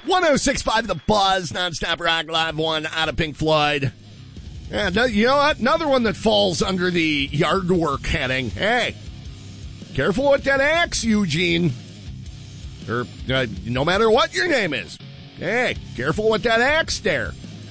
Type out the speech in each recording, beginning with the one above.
106.5 The Buzz, nonstop rock, live one out of Pink Floyd. Yeah, you know what? Another one that falls under the yard work heading. Hey, careful with that axe, Eugene. Or no matter what your name is. Hey, careful with that axe there.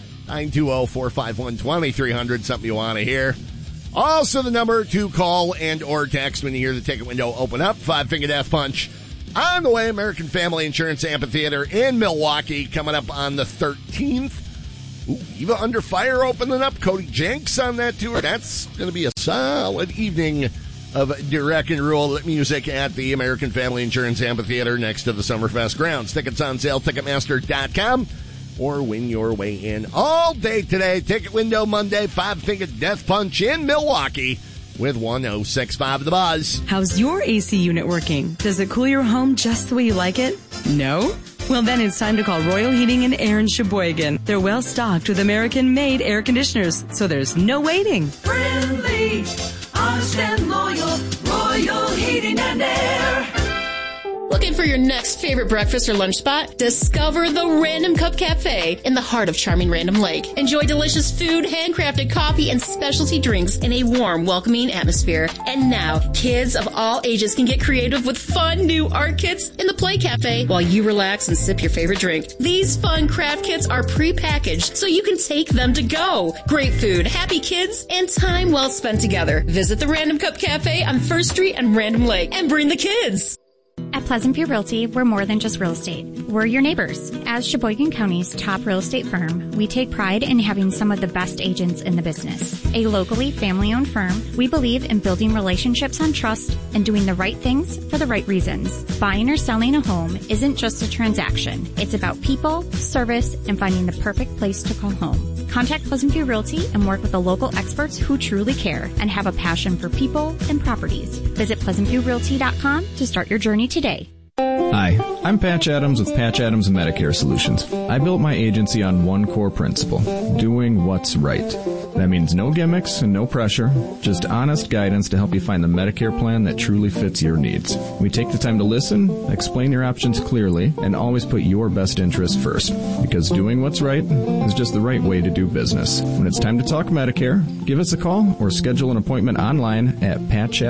920-451-2300, something you want to hear. Also the number to call and or text when you hear the ticket window open up. Five Finger Death Punch on the way. American Family Insurance Amphitheater in Milwaukee coming up on the 13th. Ooh, Eva Under Fire opening up. Cody Jenks on that tour. That's going to be a solid evening of direct and rule music at the American Family Insurance Amphitheater next to the Summerfest grounds. Tickets on sale, Ticketmaster.com, or win your way in all day today. Ticket window Monday, Five Finger Death Punch in Milwaukee with 106.5 The Buzz. How's your AC unit working? Does it cool your home just the way you like it? No? Well, then it's time to call Royal Heating and Air in Sheboygan. They're well stocked with American-made air conditioners, so there's no waiting. Friendly, honest and loyal, Royal Heating and Air. Looking for your next favorite breakfast or lunch spot? Discover the Random Cup Cafe in the heart of charming Random Lake. Enjoy delicious food, handcrafted coffee, and specialty drinks in a warm, welcoming atmosphere. And now, kids of all ages can get creative with fun new art kits in the Play Cafe while you relax and sip your favorite drink. These fun craft kits are pre-packaged so you can take them to go. Great food, happy kids, and time well spent together. Visit the Random Cup Cafe on 1st Street and Random Lake and bring the kids. At Pleasant View Realty, we're more than just real estate. We're your neighbors. As Sheboygan County's top real estate firm, we take pride in having some of the best agents in the business. A locally family-owned firm, we believe in building relationships on trust and doing the right things for the right reasons. Buying or selling a home isn't just a transaction. It's about people, service, and finding the perfect place to call home. Contact Pleasant View Realty and work with the local experts who truly care and have a passion for people and properties. Visit PleasantViewRealty.com to start your journey today. Hi, I'm Patch Adams with Patch Adams Medicare Solutions. I built my agency on one core principle, doing what's right. That means no gimmicks and no pressure, just honest guidance to help you find the Medicare plan that truly fits your needs. We take the time to listen, explain your options clearly, and always put your best interest first. Because doing what's right is just the right way to do business. When it's time to talk Medicare, give us a call or schedule an appointment online at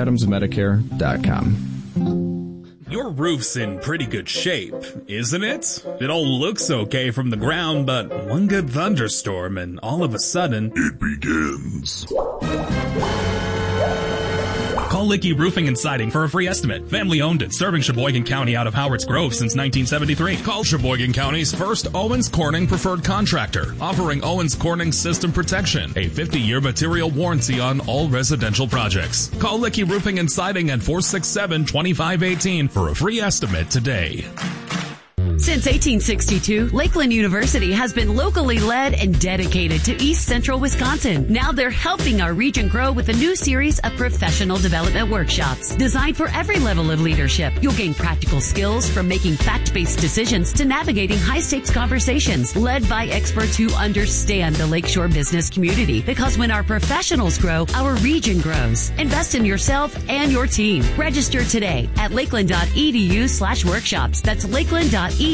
patchadamsmedicare.com. Your roof's in pretty good shape, isn't it? It all looks okay from the ground, but one good thunderstorm and all of a sudden, it begins. Call Licky Roofing and Siding for a free estimate. Family owned and serving Sheboygan County out of Howards Grove since 1973. Call Sheboygan County's first Owens Corning preferred contractor, offering Owens Corning system protection, a 50-year material warranty on all residential projects. Call Licky Roofing and Siding at 467-2518 for a free estimate today. Since 1862, Lakeland University has been locally led and dedicated to East Central Wisconsin. Now they're helping our region grow with a new series of professional development workshops designed for every level of leadership. You'll gain practical skills from making fact-based decisions to navigating high-stakes conversations led by experts who understand the Lakeshore business community. Because when our professionals grow, our region grows. Invest in yourself and your team. Register today at lakeland.edu/workshops. That's lakeland.edu/workshops.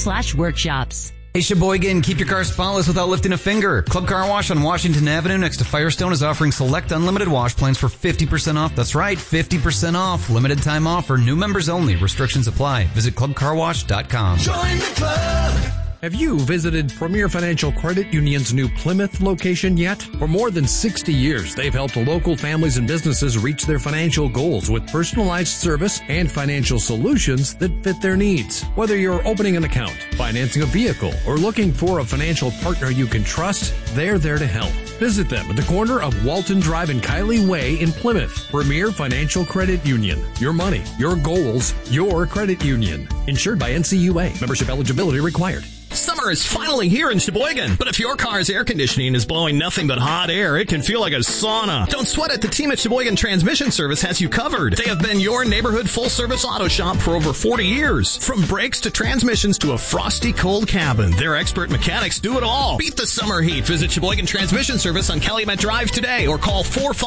Hey Sheboygan, keep your car spotless without lifting a finger. Club Car Wash on Washington Avenue next to Firestone is offering select unlimited wash plans for 50% off. That's right, 50% off. Limited time offer, new members only. Restrictions apply. Visit clubcarwash.com. Join the club. Have you visited Premier Financial Credit Union's new Plymouth location yet? For more than 60 years, they've helped local families and businesses reach their financial goals with personalized service and financial solutions that fit their needs. Whether you're opening an account, financing a vehicle, or looking for a financial partner you can trust, they're there to help. Visit them at the corner of Walton Drive and Kiley Way in Plymouth. Premier Financial Credit Union. Your money, your goals, your credit union. Insured by NCUA. Membership eligibility required. Summer is finally here in Sheboygan, but if your car's air conditioning is blowing nothing but hot air, it can feel like a sauna. Don't sweat it. The team at Sheboygan Transmission Service has you covered. They have been your neighborhood full-service auto shop for over 40 years. From brakes to transmissions to a frosty cold cabin, their expert mechanics do it all. Beat the summer heat. Visit Sheboygan Transmission Service on Calumet Drive today or call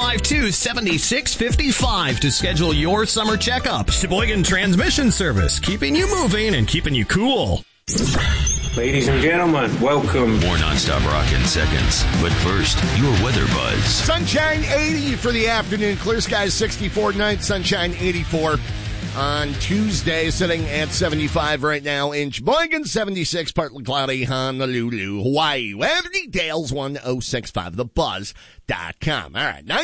452-7655 to schedule your summer checkup. Sheboygan Transmission Service, keeping you moving and keeping you cool. Ladies and gentlemen, welcome. More nonstop rock in seconds. But first, your weather buzz. Sunshine 80 for the afternoon. Clear skies 64 tonight. Sunshine 84 on Tuesday. Sitting at 75 right now in Sheboygan. 76, partly cloudy, Honolulu, Hawaii. Weather details 1065 thebuzz.com. All right,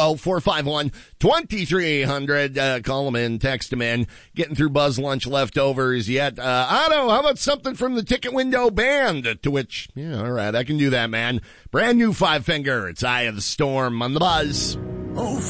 920-451-2300. Call them in, text them in. Getting through Buzz Lunch leftovers yet. Otto, how about something from the Ticket Window Band? To which, yeah, all right, I can do that, man. Brand new Five Finger. It's Eye of the Storm on the Buzz.